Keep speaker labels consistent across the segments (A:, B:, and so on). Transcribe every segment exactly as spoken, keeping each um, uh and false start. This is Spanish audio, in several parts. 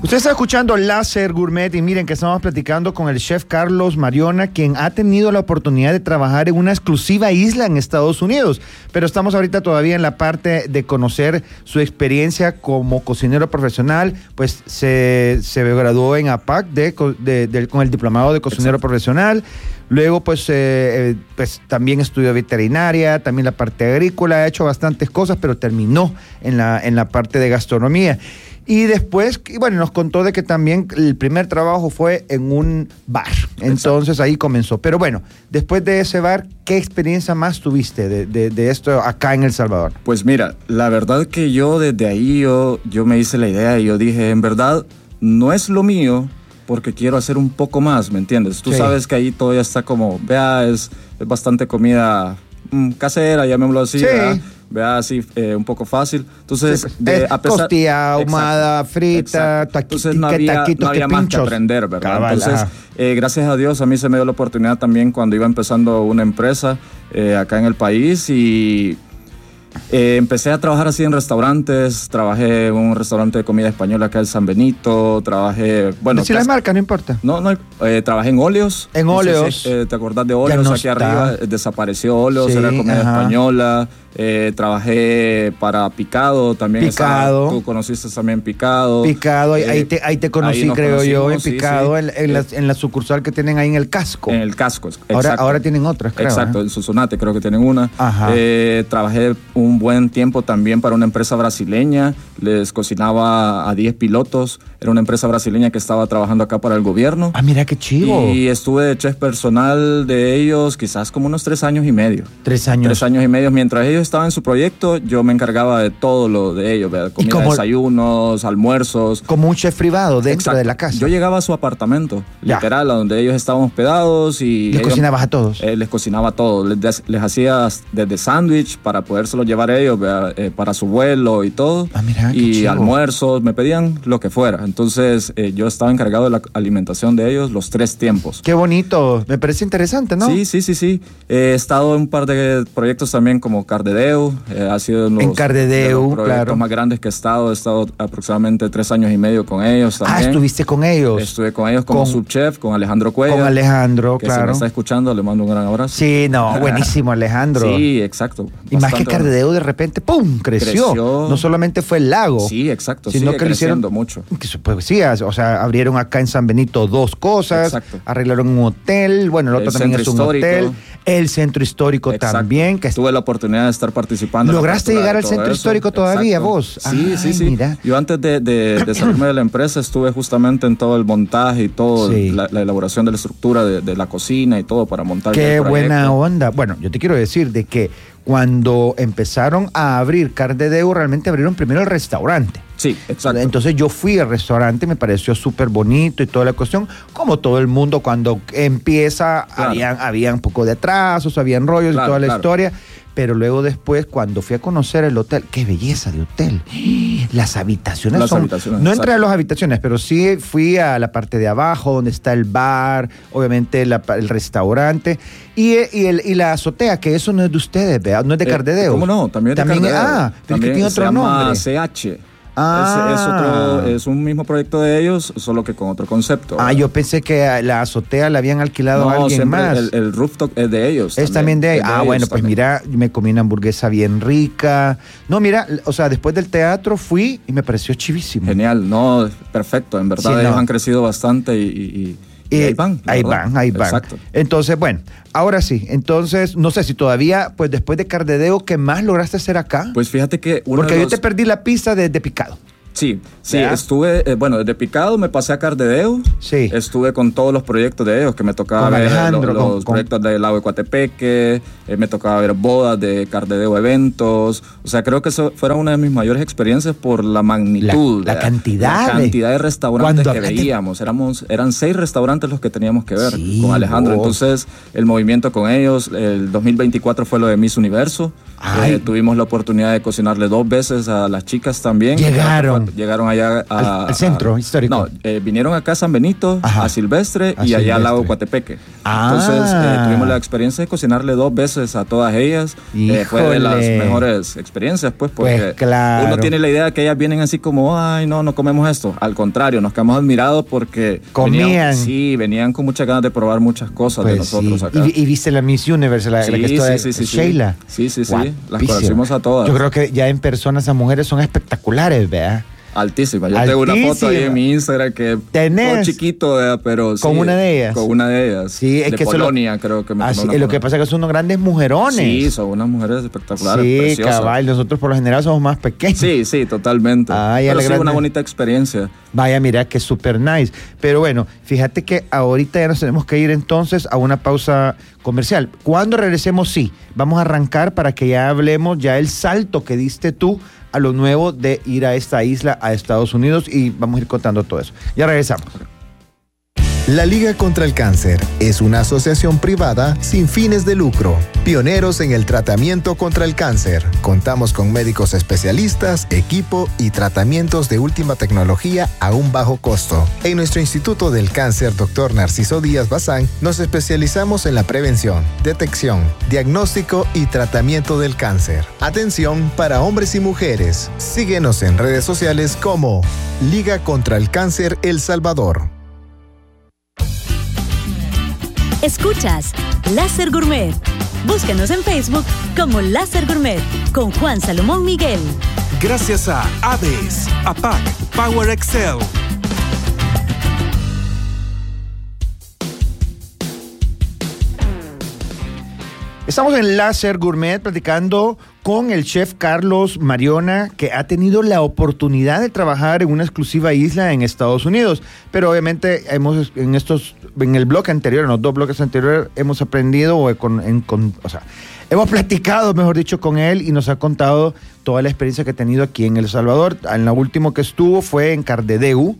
A: Usted está escuchando Láser Gourmet y miren que estamos platicando con el chef Carlos Mariona, quien ha tenido la oportunidad de trabajar en una exclusiva isla en Estados Unidos, pero estamos ahorita todavía en la parte de conocer su experiencia como cocinero profesional. Pues se, se graduó en A P A C de, de, de, con el diplomado de cocinero Exacto. profesional. Luego, pues, eh, eh, pues también estudió veterinaria, también la parte agrícola, ha hecho bastantes cosas, pero terminó en la, en la parte de gastronomía. Y después, y bueno, nos contó de que también el primer trabajo fue en un bar. Entonces Exacto. ahí comenzó. Pero bueno, después de ese bar, ¿qué experiencia más tuviste de, de, de esto acá en El Salvador?
B: Pues mira, la verdad que yo desde ahí yo, yo me hice la idea y yo dije, en verdad, no es lo mío, porque quiero hacer un poco más, ¿me entiendes? Tú sí. sabes que ahí todavía está como, vea, es, es bastante comida mmm, casera, llamémoslo así, sí. ¿verdad? Vea, así un eh, poco fácil. Entonces,
A: sí, de, a pesar, costilla ahumada, exacto, frita, taqui,
B: entonces no había,
A: taquitos,
B: no había más que aprender, ¿verdad?
A: Cabal,
B: entonces, eh, gracias a Dios, a mí se me dio la oportunidad también cuando iba empezando una empresa eh, acá en el país y Eh, empecé a trabajar así en restaurantes. Trabajé en un restaurante de comida española acá en San Benito. Trabajé, bueno,
A: si la marca, no importa.
B: No, no, eh, trabajé en Óleos.
A: En
B: no
A: Óleos.
B: Si, eh, ¿te acordás de Óleos?
A: No
B: aquí
A: está.
B: arriba eh, desapareció Óleos, sí, era comida ajá. española. Eh, trabajé para Picado también.
A: Picado.
B: Esa, tú conociste también Picado.
A: Picado, eh, ahí, te, ahí te conocí, ahí creo yo, en Picado,
B: sí, sí.
A: En, en, la, en la sucursal que tienen ahí en el casco.
B: En el casco, exacto.
A: Ahora, ahora tienen otras, creo.
B: Exacto,
A: ¿eh?
B: en Sonsonate creo que tienen una.
A: Ajá.
B: Eh, trabajé un buen tiempo también para una empresa brasileña. Les cocinaba a diez pilotos. Era una empresa brasileña que estaba trabajando acá para el gobierno.
A: Ah, mira qué chivo.
B: Y estuve de chef personal de ellos quizás como unos tres años y medio.
A: Tres años.
B: Tres años y medio. Mientras ellos estaban en su proyecto, yo me encargaba de todo lo de ellos, ¿verdad? Comida, como, desayunos, almuerzos.
A: Como un chef privado dentro Exacto. de la casa.
B: Yo llegaba a su apartamento, ya. literal, a donde ellos estaban hospedados y...
A: ¿Les
B: ellos,
A: cocinabas a todos?
B: Eh, les cocinaba a todos. Les, les hacía desde sándwich para podérselo llevar a ellos, eh, para su vuelo y todo.
A: Ah, mira,
B: y
A: chivo.
B: almuerzos, me pedían lo que fuera. Entonces, eh, yo estaba encargado de la alimentación de ellos los tres tiempos.
A: Qué bonito. Me parece interesante, ¿no?
B: Sí, sí, sí, sí. Eh, he estado en un par de proyectos también como Cardedeu. Eh, ha sido uno
A: en Cardedeu,
B: de los proyectos
A: claro.
B: más grandes que he estado. He estado aproximadamente tres años y medio con ellos también.
A: Ah, estuviste con ellos.
B: Estuve con ellos como
A: con,
B: subchef, con Alejandro Cuellar.
A: Con Alejandro,
B: que
A: claro.
B: Si me está escuchando, le mando un gran abrazo.
A: Sí, no, buenísimo, Alejandro.
B: Sí, exacto.
A: Y más que Cardedeu, de repente, ¡pum!, creció. creció. No solamente fue el lago.
B: Sí, exacto.
A: Sino
B: sigue
A: que lo hicieron
B: mucho.
A: Que, pues, sí, o sea, abrieron acá en San Benito dos cosas.
B: Exacto.
A: Arreglaron un hotel. Bueno, el otro
B: el
A: también es un
B: histórico.
A: hotel. El centro histórico exacto. también. Que
B: Tuve la oportunidad de estar participando.
A: ¿Lograste llegar al centro
B: eso.
A: histórico todavía,
B: exacto.
A: vos?
B: Sí,
A: Ay,
B: sí, sí.
A: Mira.
B: Yo antes de, de, de salirme de la empresa estuve justamente en todo el montaje y todo,
A: sí.
B: la, la elaboración de la estructura de, de la cocina y todo para montar.
A: Qué buena onda. Bueno, yo te quiero decir de que cuando empezaron a abrir Cardedeu, realmente abrieron primero el restaurante.
B: Sí, exacto.
A: Entonces yo fui al restaurante, me pareció súper bonito y toda la cuestión. Como todo el mundo cuando empieza, claro. habían, habían un poco de atrasos, habían rollos claro, y toda la claro. historia. Pero luego después, cuando fui a conocer el hotel, qué belleza de hotel. Las habitaciones
B: las
A: son...
B: Habitaciones,
A: no entré a las habitaciones, pero sí fui a la parte de abajo, donde está el bar, obviamente la, el restaurante, y, y, el, y la azotea, que eso no es de ustedes, ¿verdad? No es de Cardedeu.
B: Eh, ¿Cómo no? También,
A: También
B: de Cardedeu.
A: Ah, pero
B: También
A: que tiene otro
B: se llama
A: nombre.
B: C H.
A: Ah.
B: Es, es, otro, es un mismo proyecto de ellos, solo que con otro concepto.
A: Ah,
B: ¿verdad?
A: Yo pensé que la azotea la habían alquilado
B: no,
A: a alguien más.
B: El, el rooftop es de ellos.
A: Es también, también de ellos. Ah, ellos bueno, pues también. Mira, me comí una hamburguesa bien rica. No, mira, o sea, después del teatro fui y me pareció chivísimo.
B: Genial, no, perfecto. En verdad, sí, ellos
A: no.
B: han crecido bastante y... y, y
A: Y
B: ahí van.
A: Ahí
B: ¿verdad?
A: van, ahí van.
B: Exacto.
A: Entonces, bueno, ahora sí. Entonces, no sé si todavía, pues después de Cardedeu, ¿qué más lograste hacer acá?
B: Pues fíjate que... Uno
A: Porque
B: de
A: yo
B: los...
A: te perdí la pista de, de Picado.
B: Sí, sí,
A: ¿Ya?
B: estuve, eh, bueno, desde Picado me pasé a Cardedeu.
A: Sí.
B: Estuve con todos los proyectos de ellos, que me tocaba
A: con
B: ver
A: Alejandro,
B: los,
A: con,
B: los proyectos con... del lago de Coatepeque, eh, me tocaba ver bodas de Cardedeu eventos. O sea, creo que eso fuera una de mis mayores experiencias por la magnitud.
A: La, la cantidad.
B: La cantidad de restaurantes
A: Cuando...
B: que veíamos. Éramos, eran seis restaurantes los que teníamos que ver
A: sí,
B: con Alejandro.
A: vos.
B: Entonces, el movimiento con ellos, el dos mil veinticuatro fue lo de Miss Universo. Eh, tuvimos la oportunidad de cocinarle dos veces a las chicas también.
A: Llegaron. llegaron?
B: Llegaron allá a,
A: al, al centro
B: a,
A: histórico.
B: No, eh, vinieron acá a San Benito, Ajá. a Silvestre
A: a
B: y
A: Silvestre.
B: allá al lago Coatepeque.
A: Ah.
B: Entonces eh, tuvimos la experiencia de cocinarle dos veces a todas ellas. Eh, fue de las mejores experiencias, pues, porque
A: pues claro.
B: uno tiene la idea de que ellas vienen así como, ay, no, no comemos esto. Al contrario, nos quedamos admirados porque
A: comían.
B: Venían, sí, venían con muchas ganas de probar muchas cosas pues de nosotros
A: sí.
B: acá.
A: ¿Y, y viste la Miss Universe, la,
B: sí,
A: la que está
B: sí, sí, sí,
A: Sheila?
B: Sí, sí, sí, sí. Las conocimos a todas.
A: Yo creo que ya en persona esas mujeres son espectaculares, ¿verdad?
B: Altísima. Yo
A: Altísima.
B: tengo una foto ahí en mi Instagram que
A: ¿Tenés?
B: todo chiquito, ¿verdad? Pero sí,
A: con una de ellas.
B: Con una de ellas.
A: Sí, es
B: de
A: que
B: Polonia,
A: lo,
B: creo que me
A: así, Lo que pasa es que son unos grandes mujerones.
B: Sí, son unas mujeres espectaculares,
A: sí,
B: preciosas.
A: cabal, nosotros por lo general somos más pequeños.
B: Sí, sí, totalmente.
A: Ah,
B: Pero sí,
A: grande.
B: una bonita experiencia.
A: Vaya, mira, que súper nice. Pero bueno, fíjate que ahorita ya nos tenemos que ir entonces a una pausa comercial. Cuando regresemos, sí, vamos a arrancar para que ya hablemos ya el salto que diste tú a lo nuevo de ir a esta isla, a Estados Unidos, y vamos a ir contando todo eso. Ya regresamos.
C: La Liga contra el Cáncer es una asociación privada sin fines de lucro, pioneros en el tratamiento contra el cáncer. Contamos con médicos especialistas, equipo y tratamientos de última tecnología a un bajo costo. En nuestro Instituto del Cáncer, doctor Narciso Díaz Bazán, nos especializamos en la prevención, detección, diagnóstico y tratamiento del cáncer. Atención para hombres y mujeres. Síguenos en redes sociales como Liga contra el Cáncer El Salvador.
D: Escuchas Láser Gourmet. Búscanos en Facebook como Láser Gourmet con Juan Salomón Miguel.
E: Gracias a Aves, A P A C, Power Excel.
A: Estamos en Láser Gourmet platicando con el chef Carlos Mariona, que ha tenido la oportunidad de trabajar en una exclusiva isla en Estados Unidos. Pero obviamente hemos en estos, en el bloque anterior, en los dos bloques anteriores, hemos aprendido, o, con, en, con, o sea, hemos platicado, mejor dicho, con él y nos ha contado toda la experiencia que ha tenido aquí en El Salvador. En la última que estuvo fue en Cardedeu.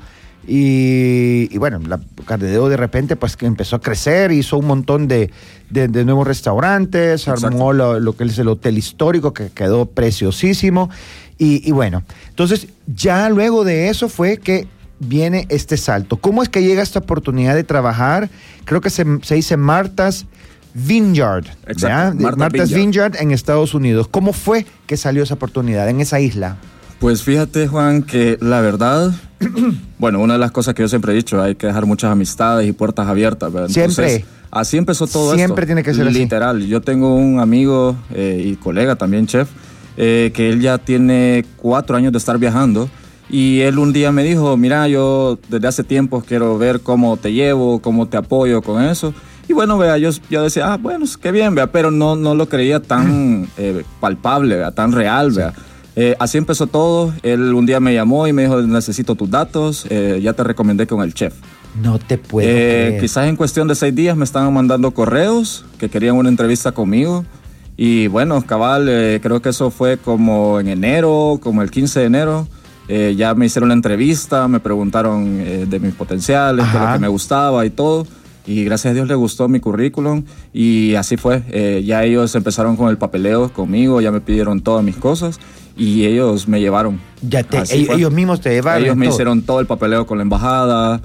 A: Y, y bueno, la Cardedeu de repente pues que empezó a crecer, hizo un montón de, de, de nuevos restaurantes, Exacto. armó lo, lo que es el hotel histórico que quedó preciosísimo y, y bueno, entonces ya luego de eso fue que viene este salto. ¿Cómo es que llega esta oportunidad de trabajar? Creo que se, se dice Martha's Vineyard,
B: Exacto.
A: Martha Martha's Vineyard. Vineyard en Estados Unidos. ¿Cómo fue que salió esa oportunidad en esa isla?
B: Pues fíjate, Juan, que la verdad, bueno, una de las cosas que yo siempre he dicho, hay que dejar muchas amistades y puertas abiertas, ¿verdad?
A: Siempre.
B: Entonces, así empezó todo
A: siempre
B: esto.
A: Siempre tiene que ser así.
B: Literal. Yo tengo un amigo eh, y colega también, chef, eh, que él ya tiene cuatro años de estar viajando y él un día me dijo, mira, yo desde hace tiempo quiero ver cómo te llevo, cómo te apoyo con eso. Y bueno, vea, yo, yo decía, ah, bueno, qué bien, vea, pero no, no lo creía tan eh, palpable, vea, tan real, vea. Sí. Eh, así empezó todo. Él un día me llamó y me dijo, necesito tus datos, eh, ya te recomendé con el chef.
A: No te puedo
B: eh,
A: creer.
B: Quizás en cuestión de seis días me estaban mandando correos que querían una entrevista conmigo. Y bueno, cabal, eh, creo que eso fue como en enero, como el quince de enero. Eh, ya me hicieron la entrevista, me preguntaron eh, de mis potenciales, Ajá. de lo que me gustaba y todo. Y gracias a Dios les gustó mi currículum y así fue. Eh, ya ellos empezaron con el papeleo conmigo, ya me pidieron todas mis cosas y ellos me llevaron.
A: Ya te, ellos, ellos mismos te llevaron.
B: Ellos me
A: todo.
B: hicieron todo el papeleo con la embajada.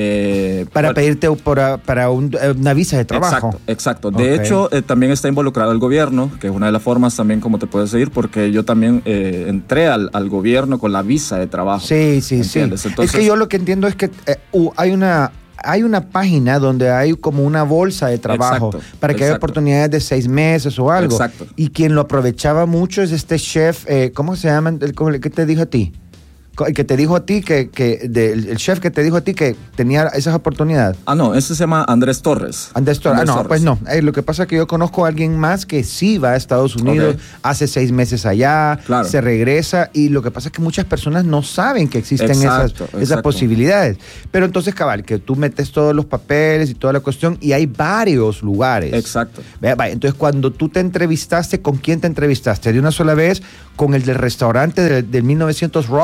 B: Eh,
A: para
B: bueno,
A: pedirte por, para un, una visa de trabajo.
B: Exacto, exacto. De
A: okay.
B: hecho, eh, también está involucrado el gobierno, que es una de las formas también como te puedes seguir, porque yo también eh, entré al, al gobierno con la visa de trabajo.
A: Sí, sí, sí.
B: Entonces,
A: es que yo lo que entiendo es que eh, uh, hay una... Hay una página donde hay como una bolsa de trabajo
B: exacto,
A: para que
B: exacto.
A: haya oportunidades de seis meses o algo.
B: Exacto.
A: Y quien lo aprovechaba mucho es este chef, eh, ¿cómo se llama? El, el que te dijo a ti. El que te dijo a ti que, que de, el chef que te dijo a ti que tenía esas oportunidades.
B: Ah, no, ese se llama Andrés Torres.
A: Andrés Torres.
B: Andrés
A: ah, no,
B: Torres.
A: pues no. Eh, lo que pasa es que yo conozco a alguien más que sí va a Estados Unidos, okay. hace seis meses allá,
B: claro.
A: se regresa, y lo que pasa es que muchas personas no saben que existen
B: exacto,
A: esas,
B: exacto.
A: esas posibilidades. Pero entonces, cabal, que tú metes todos los papeles y toda la cuestión, y hay varios lugares.
B: Exacto.
A: Ve, va, entonces, cuando tú te entrevistaste, ¿con quién te entrevistaste? ¿De una sola vez con el del restaurante del, del mil novecientos Raw?
B: Eh,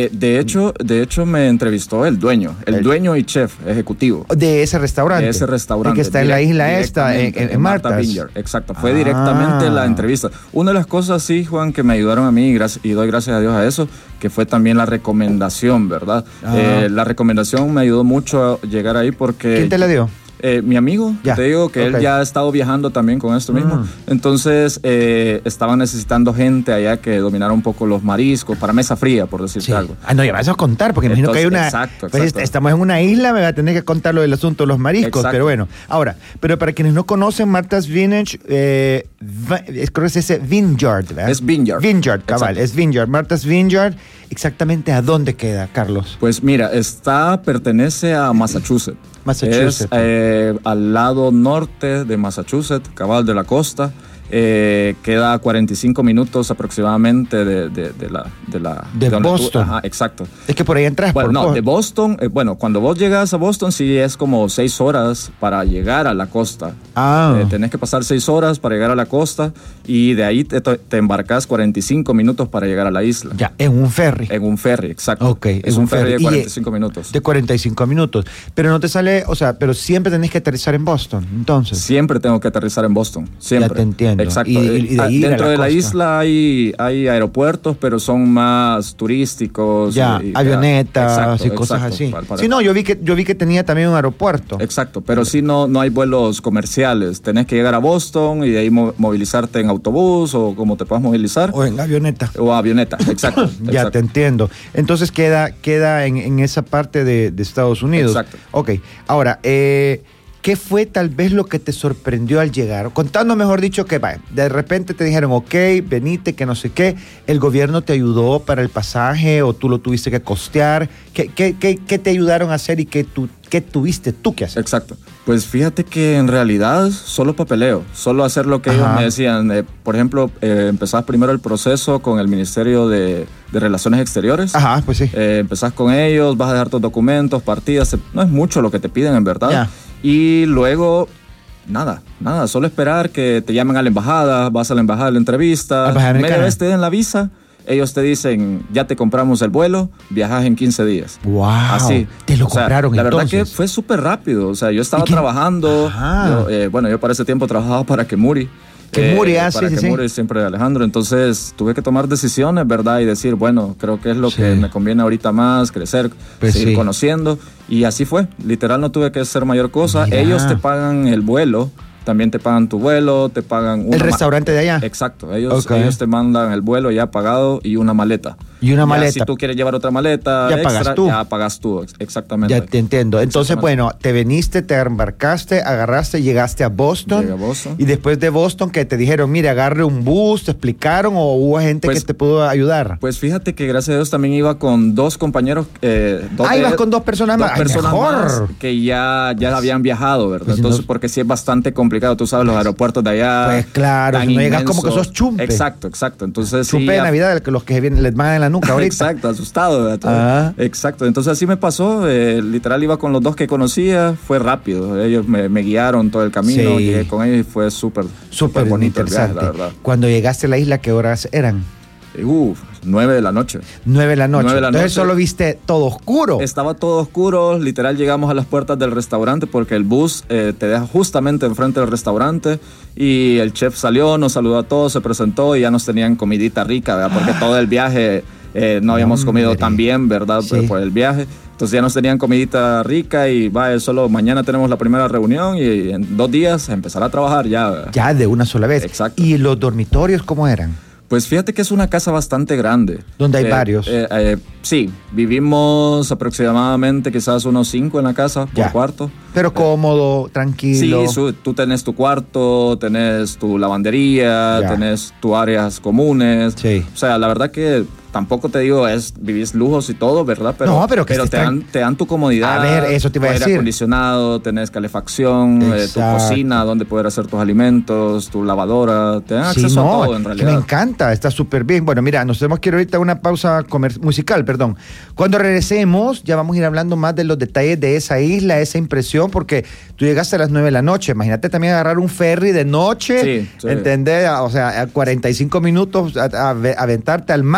B: Eh, de hecho, de hecho me entrevistó el dueño, el, el dueño y chef ejecutivo.
A: De ese restaurante.
B: De ese restaurante.
A: El que está en la isla esta, en, en, en Martha's.
B: Martha Vineyard, exacto. Fue
A: ah.
B: directamente la entrevista. Una de las cosas, sí, Juan, que me ayudaron a mí, y, gracias, y doy gracias a Dios a eso, que fue también la recomendación, ¿verdad? Ah. Eh, la recomendación me ayudó mucho a llegar ahí porque...
A: ¿Quién te la dio?
B: Eh, mi amigo, ya. te digo que okay. él ya ha estado viajando también con esto mismo. Mm. Entonces, eh, estaban necesitando gente allá que dominara un poco los mariscos para mesa fría, por decirte sí. algo.
A: Ah, no, ya vas a contar, porque imagino
B: Entonces,
A: que hay una...
B: Exacto,
A: pues
B: exacto.
A: Estamos en una isla, me va a tener que contar lo del asunto de los mariscos, exacto. pero bueno. Ahora, pero para quienes no conocen Martha's Vineyard, eh, creo que es ese Vineyard, ¿verdad?
B: Es Vineyard.
A: Vineyard, cabal, exacto. es Vineyard. Martha's Vineyard, ¿exactamente a dónde queda, Carlos?
B: Pues mira, está, pertenece a Massachusetts.
A: Massachusetts.
B: Es eh, al lado norte de Massachusetts, cabal de la costa. Eh, queda cuarenta y cinco minutos aproximadamente de, de, de la... De, la,
A: de, de Boston.
B: Tú, ajá, exacto.
A: Es que por ahí entras
B: bueno,
A: por...
B: No, de Boston, eh, bueno, cuando vos llegas a Boston sí es como seis horas para llegar a la costa.
A: Ah.
B: Eh, tenés que pasar seis horas para llegar a la costa y de ahí te, te embarcas cuarenta y cinco minutos para llegar a la isla.
A: Ya, en un ferry.
B: En un ferry, exacto.
A: Ok,
B: es un ferry, ferry de cuarenta y cinco minutos.
A: De cuarenta y cinco minutos. Pero no te sale, o sea, pero siempre tenés que aterrizar en Boston, entonces.
B: Siempre tengo que aterrizar en Boston, siempre.
A: Ya te entiendo.
B: Exacto.
A: Y, y de ahí
B: Dentro
A: la
B: de la
A: costa.
B: isla hay, hay aeropuertos, pero son más turísticos.
A: Ya,
B: y,
A: avionetas
B: exacto,
A: y cosas
B: exacto,
A: así.
B: para, para.
A: Sí, no, yo vi que yo vi que tenía también un aeropuerto.
B: Exacto, pero sí no, no hay vuelos comerciales. Tenés que llegar a Boston y de ahí mo- movilizarte en autobús o como te puedas movilizar.
A: O en avioneta.
B: O avioneta, exacto.
A: ya,
B: exacto.
A: te entiendo. Entonces queda, queda en, en esa parte de, de Estados Unidos.
B: Exacto.
A: Ok, ahora, eh... ¿qué fue tal vez lo que te sorprendió al llegar? Contando, mejor dicho, que vaya, de repente te dijeron, ok, venite, que no sé qué, ¿el gobierno te ayudó para el pasaje o tú lo tuviste que costear? ¿Qué, qué, qué, qué te ayudaron a hacer y qué, tu, qué tuviste tú que hacer?
B: Exacto. Pues fíjate que en realidad solo papeleo, solo hacer lo que Ajá. ellos me decían. Eh, por ejemplo, eh, empezás primero el proceso con el Ministerio de, de Relaciones Exteriores.
A: Ajá, pues sí.
B: Eh, empezás con ellos, vas a dejar tus documentos, partidas, no es mucho lo que te piden en verdad.
A: Ya.
B: Y luego, nada, nada, solo esperar que te llamen a la embajada, vas a la embajada a la entrevista, media vez te den la visa, ellos te dicen, ya te compramos el vuelo, viajas en quince días.
A: ¡Wow!
B: Así.
A: Te lo
B: o sea,
A: compraron
B: la
A: entonces.
B: verdad que fue súper rápido, o sea, yo estaba trabajando, yo, eh, bueno, yo para ese tiempo trabajaba para Kemuri.
A: Que Muri,
B: eh,
A: ah,
B: para
A: sí,
B: que
A: sí,
B: Muri
A: sí.
B: siempre de Alejandro, entonces tuve que tomar decisiones, ¿verdad? Y decir, bueno, creo que es lo sí. que me conviene ahorita más, crecer, pues seguir sí. conociendo, y así fue, literal no tuve que hacer mayor cosa. Mira. Ellos te pagan el vuelo, también te pagan tu vuelo, te pagan... Una
A: ¿El restaurante
B: ma-
A: de allá?
B: Exacto, ellos,
A: okay.
B: ellos te mandan el vuelo ya pagado y una maleta.
A: Y una
B: ya,
A: maleta.
B: Si tú quieres llevar otra maleta
A: ya
B: extra,
A: pagas tú.
B: ya pagas tú, exactamente.
A: Ya te entiendo. Entonces, bueno, te veniste, te embarcaste, agarraste, llegaste a Boston.
B: Llegué a Boston.
A: Y después de Boston, que te dijeron, mire, agarre un bus, te explicaron o hubo gente pues, que te pudo ayudar.
B: Pues fíjate que gracias a Dios también iba con dos compañeros. Eh, dos
A: ah,
B: de,
A: ibas con dos personas
B: dos
A: más.
B: personas
A: Ay, mejor.
B: más que ya, ya habían viajado, ¿verdad?
A: Pues
B: Entonces,
A: no,
B: porque sí es bastante complicado, tú sabes, los aeropuertos de allá.
A: Pues claro, si no llegas como que sos chumpe.
B: Exacto, exacto. Entonces,
A: chumpe
B: sí,
A: de
B: ya...
A: Navidad, los que vienen, les van en la nuca ahorita.
B: Exacto, asustado.
A: Ah.
B: Exacto, entonces así me pasó, eh, literal iba con los dos que conocía, fue rápido, ellos me, me guiaron todo el camino, sí. llegué con ellos y fue súper súper bonito el viaje, la verdad.
A: Cuando llegaste a la isla, ¿qué horas eran?
B: Uf, nueve de la noche.
A: Nueve de la noche.
B: Nueve de la
A: Entonces
B: noche.
A: solo viste todo oscuro.
B: Estaba todo oscuro, literal llegamos a las puertas del restaurante porque el bus eh, te deja justamente enfrente del restaurante y el chef salió, nos saludó a todos, se presentó y ya nos tenían comidita rica, ¿verdad? Porque todo el viaje eh, no habíamos
A: Hombre.
B: comido tan bien, ¿verdad?
A: Sí.
B: Por el viaje. Entonces ya nos tenían comidita rica y va, solo mañana tenemos la primera reunión y en dos días empezar a trabajar ya. ¿verdad?
A: Ya de una sola vez.
B: Exacto.
A: ¿Y los dormitorios cómo eran?
B: Pues fíjate que es una casa bastante grande.
A: ¿Donde hay
B: eh,
A: varios?
B: Eh, eh, sí, vivimos aproximadamente quizás unos cinco en la casa
A: ya.
B: por cuarto.
A: Pero cómodo, tranquilo.
B: Sí, su, tú tenés tu cuarto, tenés tu lavandería,
A: ya.
B: tenés tus áreas comunes.
A: Sí.
B: O sea, la verdad que tampoco te digo, es vivís lujos y todo, ¿verdad? Pero,
A: no, pero, que
B: pero te, dan, te dan tu comodidad.
A: A ver, eso te iba a decir.
B: Aire acondicionado, tenés calefacción, eh, tu cocina donde poder hacer tus alimentos, tu lavadora, te dan
A: sí,
B: acceso
A: no,
B: a todo en realidad.
A: Me encanta, está súper bien. Bueno, mira, nos tenemos que ir ahorita a una pausa comer- musical, perdón. Cuando regresemos, ya vamos a ir hablando más de los detalles de esa isla, esa impresión, porque tú llegaste a las nueve de la noche. Imagínate también agarrar un ferry de noche,
B: sí, sí.
A: ¿entendés? O sea, a cuarenta y cinco minutos a, a, a aventarte al mar, ¿verdad?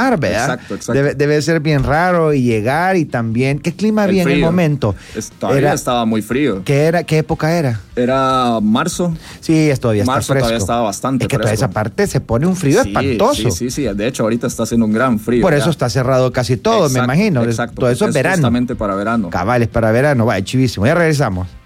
B: Exacto, exacto.
A: Debe, debe ser bien raro y llegar y también... ¿Qué clima había en el momento?
B: Es, todavía era, estaba muy frío.
A: ¿Qué era? ¿Qué época era?
B: Era marzo.
A: Sí, es todavía
B: marzo
A: está fresco.
B: Todavía estaba bastante
A: Es que
B: fresco.
A: toda esa parte se pone un frío
B: sí,
A: espantoso.
B: Sí, sí, sí. De hecho, ahorita está haciendo un gran frío.
A: Por
B: ya.
A: eso está cerrado casi todo,
B: exacto,
A: me imagino.
B: Exacto.
A: Todo eso es,
B: es
A: verano.
B: Justamente para verano.
A: Cabales para verano. Vaya, chivísimo. Ya regresamos.